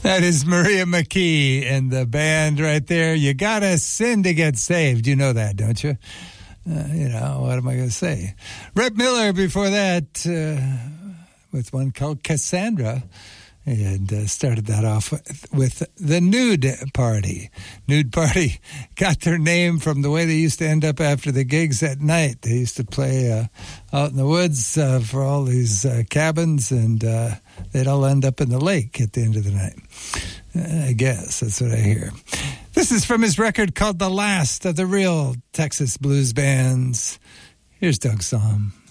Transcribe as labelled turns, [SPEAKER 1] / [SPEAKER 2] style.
[SPEAKER 1] That is Maria McKee and the band right there. You gotta sin to get saved. You know that, don't you? What am I going to say? Rhett Miller before that with one called Cassandra. And started that off with the Nude Party. Nude Party got their name from the way they used to end up after the gigs at night. They used to play out in the woods for all these cabins, and they'd all end up in the lake at the end of the night. I guess that's what I hear. This is from his record called The Last of the Real Texas Blues Bands. Here's Doug Sahm.